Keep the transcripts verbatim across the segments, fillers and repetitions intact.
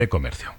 de Comercio.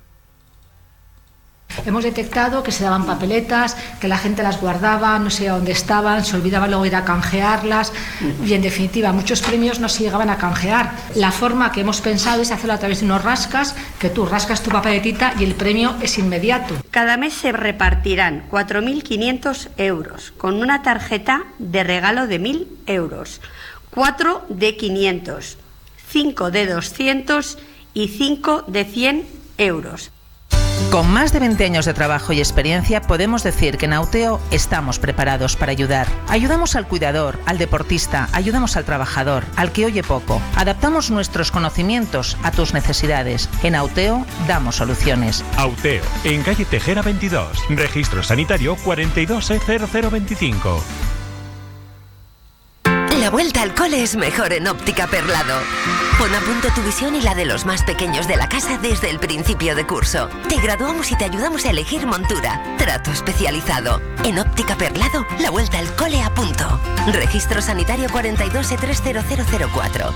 Hemos detectado que se daban papeletas, que la gente las guardaba, no sé dónde estaban, se olvidaba luego ir a canjearlas y, en definitiva, muchos premios no se llegaban a canjear. La forma que hemos pensado es hacerlo a través de unos rascas, que tú rascas tu papeletita y el premio es inmediato. Cada mes se repartirán cuatro mil quinientos euros con una tarjeta de regalo de mil euros, cuatro de quinientos, cinco de doscientos y cinco de cien euros. Con más de veinte años de trabajo y experiencia, podemos decir que en Auteo estamos preparados para ayudar. Ayudamos al cuidador, al deportista, ayudamos al trabajador, al que oye poco. Adaptamos nuestros conocimientos a tus necesidades. En Auteo damos soluciones. Auteo, en calle Tejera veintidós, registro sanitario cuarenta y dos E cero cero veinticinco. La vuelta al cole es mejor en Óptica Perlado. Pon a punto tu visión y la de los más pequeños de la casa desde el principio de curso. Te graduamos y te ayudamos a elegir montura. Trato especializado. En Óptica Perlado, la vuelta al cole a punto. Registro sanitario cuarenta y dos E tres cero cero cero cuatro.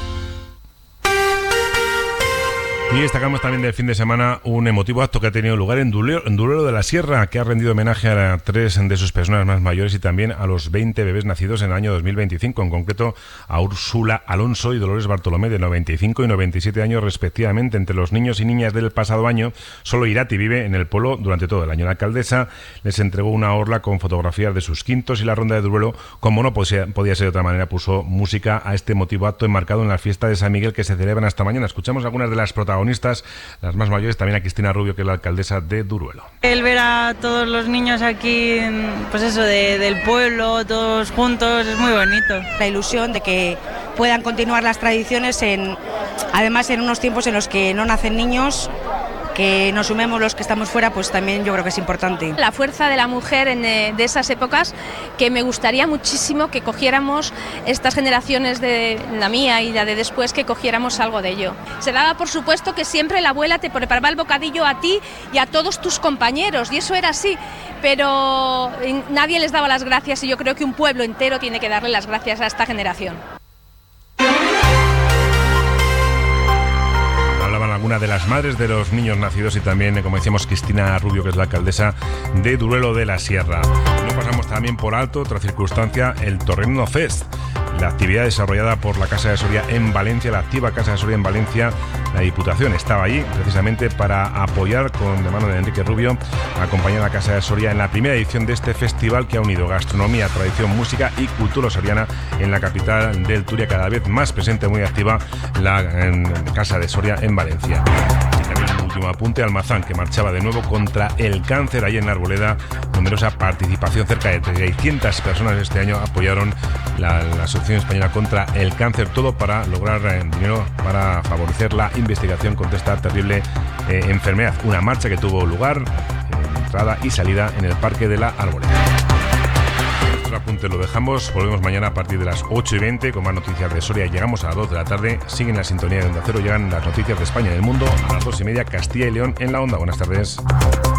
Y destacamos también del fin de semana un emotivo acto que ha tenido lugar en Duruelo, en Duruelo de la Sierra, que ha rendido homenaje a tres de sus personas más mayores y también a los veinte bebés nacidos en el año dos mil veinticinco, en concreto a Úrsula Alonso y Dolores Bartolomé, de noventa y cinco y noventa y siete años respectivamente. Entre los niños y niñas del pasado año, solo Irati vive en el pueblo durante todo el año. La alcaldesa les entregó una orla con fotografías de sus quintos y la ronda de Duruelo, como no podía, podía ser de otra manera, puso música a este emotivo acto enmarcado en la fiesta de San Miguel que se celebran hasta mañana. Escuchamos algunas de las protagonistas, las más mayores, también a Cristina Rubio, que es la alcaldesa de Duruelo. El ver a todos los niños aquí, pues eso, de, del pueblo, todos juntos, es muy bonito. La ilusión de que puedan continuar las tradiciones, en, además en unos tiempos en los que no nacen niños, que nos sumemos los que estamos fuera, pues también yo creo que es importante. La fuerza de la mujer en, de esas épocas, que me gustaría muchísimo que cogiéramos estas generaciones de la mía y la de después, que cogiéramos algo de ello. Se daba por supuesto que siempre la abuela te preparaba el bocadillo a ti y a todos tus compañeros, y eso era así, pero nadie les daba las gracias, y yo creo que un pueblo entero tiene que darle las gracias a esta generación. Alguna de las madres de los niños nacidos y también, como decíamos, Cristina Rubio, que es la alcaldesa de Duruelo de la Sierra. No pasamos también por alto otra circunstancia, el Torreno Fest, la actividad desarrollada por la Casa de Soria en Valencia, la activa Casa de Soria en Valencia. La Diputación estaba allí precisamente para apoyar, con de mano de Enrique Rubio, acompañar a la Casa de Soria en la primera edición de este festival que ha unido gastronomía, tradición, música y cultura soriana en la capital del Turia, cada vez más presente, muy activa la en Casa de Soria en Valencia. Y también un último apunte, Almazán, que marchaba de nuevo contra el cáncer ahí en la Arboleda. Numerosa participación, cerca de seiscientas personas este año apoyaron la, la Asociación Española contra el Cáncer, todo para lograr eh, dinero para favorecer la investigación contra esta terrible eh, enfermedad. Una marcha que tuvo lugar, eh, entrada y salida en el Parque de la Arboleda. Nuestro apunte lo dejamos, volvemos mañana a partir de las ocho y veinte con más noticias de Soria. Llegamos a las dos de la tarde, siguen la sintonía de Onda Cero, llegan las noticias de España y del mundo a las dos y media, Castilla y León en la Onda. Buenas tardes.